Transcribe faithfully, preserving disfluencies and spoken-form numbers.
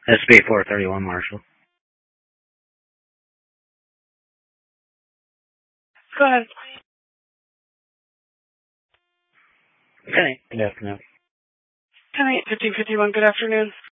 S B four thirty-one, Marshall. Go ahead. Okay, good afternoon. ten eight fifteen fifty-one, good afternoon.